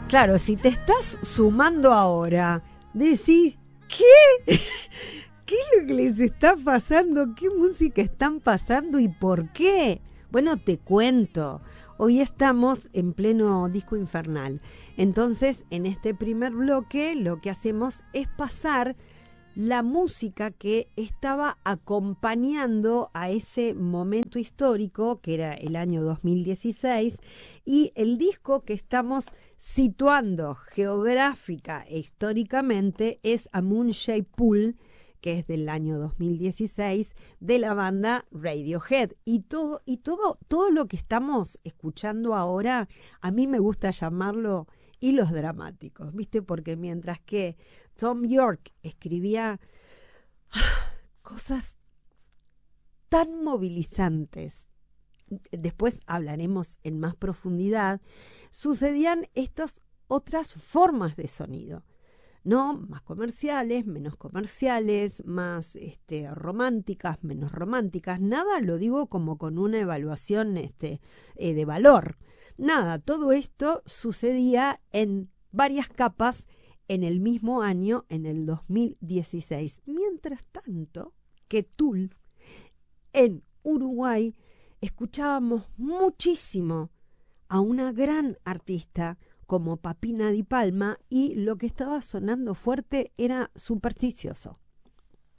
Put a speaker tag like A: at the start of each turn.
A: Claro, si te estás sumando ahora, decís, ¿qué? ¿Qué es lo que les está pasando? ¿Qué música están pasando y por qué? Bueno, te cuento. Hoy estamos en pleno disco infernal. Entonces, en este primer bloque, lo que hacemos es pasar la música que estaba acompañando a ese momento histórico, que era el año 2016, y el disco que estamos situando geográfica e históricamente es A Moonshaped Pool, que es del año 2016, de la banda Radiohead. Y todo lo que estamos escuchando ahora, a mí me gusta llamarlo hilos dramáticos, ¿viste? Porque mientras que Tom York escribía cosas tan movilizantes, después hablaremos en más profundidad, sucedían estas otras formas de sonido, ¿no? Más comerciales, menos comerciales, más románticas, menos románticas. Nada lo digo como con una evaluación de valor. Nada, todo esto sucedía en varias capas en el mismo año, en el 2016. Mientras tanto, que Tool, en Uruguay, escuchábamos muchísimo a una gran artista como Papina Di Palma, y lo que estaba sonando fuerte era Supersticioso.